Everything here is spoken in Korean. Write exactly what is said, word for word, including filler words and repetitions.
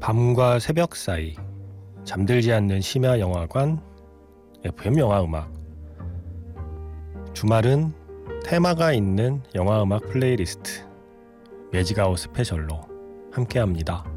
밤과 새벽 사이 잠들지 않는 심야 영화관 에프엠 영화음악. 주말은 테마가 있는 영화음악 플레이리스트 매직아웃 스페셜로 함께합니다.